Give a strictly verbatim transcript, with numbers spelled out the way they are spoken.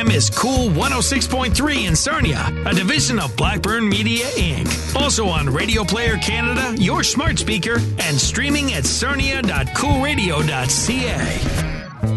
M is Cool one oh six point three in Sarnia, a division of Blackburn Media, Incorporated. Also on Radio Player Canada, your smart speaker, and streaming at sarnia dot cool radio dot c a.